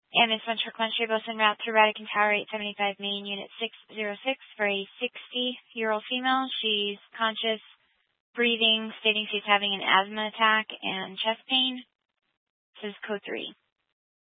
Ambulance Venture Country, bus en route to Radican Tower 875 Main, Unit 606 for a 60-year-old female. She's conscious, breathing, stating she's having an asthma attack and chest pain. This is code 3.